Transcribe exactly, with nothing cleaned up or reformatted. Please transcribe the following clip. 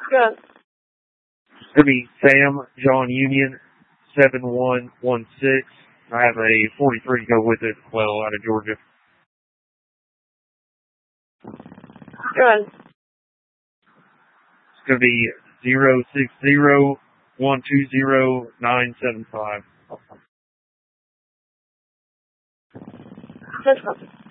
Good. It's going to be Sam John Union seven one one six. I have a forty-three to go with it as well out of Georgia. Good. It's going to be zero six zero one two zero nine seven five. That's fine.